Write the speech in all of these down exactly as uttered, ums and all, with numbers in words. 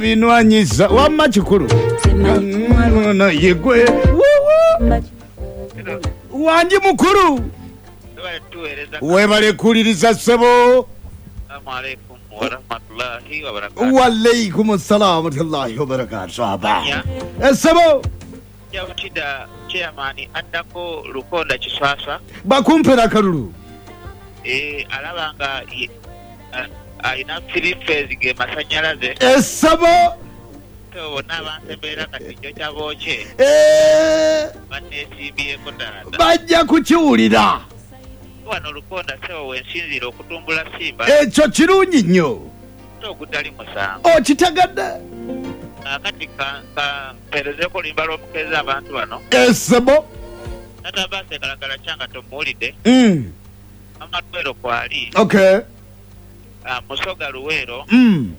binwanyiza wamma kikulu no yegwe wanji mukulu webale kuliriza ssebo. Walaikum assalam wa rahmatullahi wa barakatuh. Aba ssebo Yawutida chairman addako Lukonda Kiswaswa bakumpera kalulu eh alabanga ayina three phase ge masanyalaze ssebo to n'abansembeera kati kyo kyaboche eh bane sibiye kodala bajja kukiwulira wano Lukonda sewo wensinzira okutumbula Simba ekyo kirungi nnyo to kutali musango okitegadde akati ka ka pereze ko limbalo mukeza abantu bano ssebo natabase kalakala changa to mulide mm amatwero kwali okay ah musoga luwero mm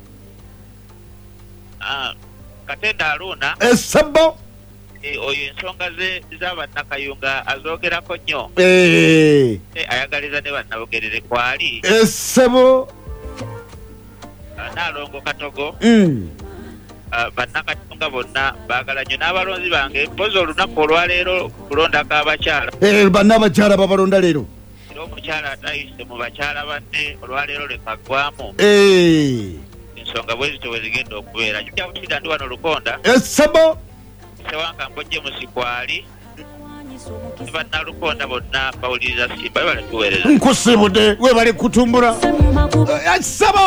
ah katenda aluna ssebo e oyo ensonga ze z'abannakayunga azogerako nnyo eh ayagaliza ne bannabugerere kwali ssebo nalongo katogo mm bannakayunga bonna baagala nnyo n'abalonzi bange mpozi olunaku olwaleero kulondako abakyala eh banna abakyala babalonda leero era omukyala atayise mu bakyala banne olwaleero leka ggwamu eh ensonga bwe zito bwe zigenda okubeera kyabutira ndi wano Lukonda ssebo sewanga mbojje musikwali bannalukonda bonna bawuliriza Simba bale tuweereza nkusibudde webale kutumbula ssebo